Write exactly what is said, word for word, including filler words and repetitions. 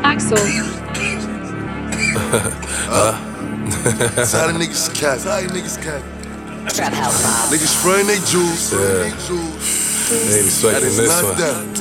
Axel. Tired of niggas cat, tired of niggas cat. Trap house vibe. Niggas spraying they jewels. Yeah. They jewels. They ain't That expecting is this not one. that.